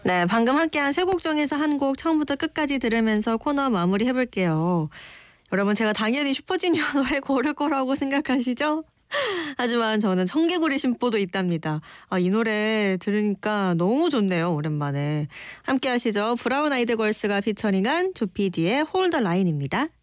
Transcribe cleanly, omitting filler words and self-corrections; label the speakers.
Speaker 1: 네, 방금 함께한 세 곡 중에서 한 곡 처음부터 끝까지 들으면서 코너 마무리 해볼게요. 여러분 제가 당연히 슈퍼주니어 노래 고를 거라고 생각하시죠? 하지만 저는 청개구리 심보도 있답니다. 이 노래 들으니까 너무 좋네요. 오랜만에. 함께 하시죠. 브라운 아이드 걸스가 피처링한 조피디의 홀 더 라인입니다.